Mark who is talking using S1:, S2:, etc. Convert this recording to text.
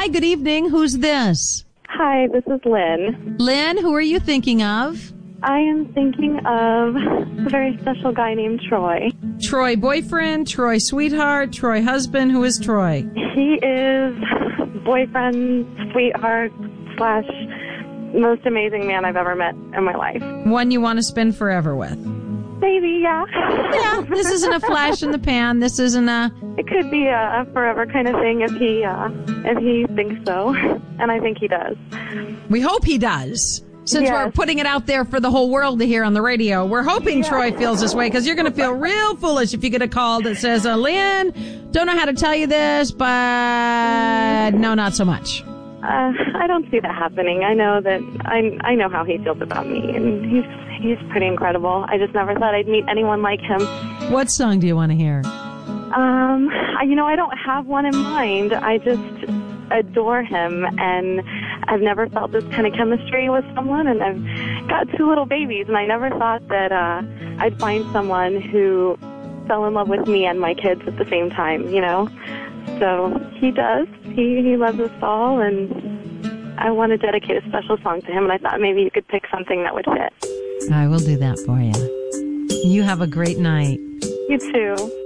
S1: Hi, good evening. Who's this?
S2: Hi, this is Lynn.
S1: Lynn, who are you thinking of?
S2: I am thinking of a very special guy named Troy.
S1: Troy boyfriend, Troy sweetheart, Troy husband. Who is Troy?
S2: He is boyfriend, sweetheart, slash most amazing man I've ever met in my life.
S1: One you want to spend forever with?
S2: Maybe, yeah.
S1: Yeah, this isn't a flash in the pan. This isn't a...
S2: It could be a forever kind of thing if he thinks so. And I think he does.
S1: We hope he does. Since
S2: Yes.
S1: we're putting it out there for the whole world to hear on the radio, we're hoping Troy feels this way, because you're going to feel real foolish if you get a call that says, Lynn, don't know how to tell you this, but no, not so much.
S2: I don't see that happening. I know that I know how he feels about me, and he's pretty incredible. I just never thought I'd meet anyone like him.
S1: What song do you want to hear?
S2: I don't have one in mind. I just adore him, and I've never felt this kind of chemistry with someone, and I've got 2 little babies, and I never thought that I'd find someone who fell in love with me and my kids at the same time, you know? So he does. He loves us all, and I want to dedicate a special song to him, and I thought maybe you could pick something that would fit.
S1: I will do that for you. You have a great night.
S2: You too.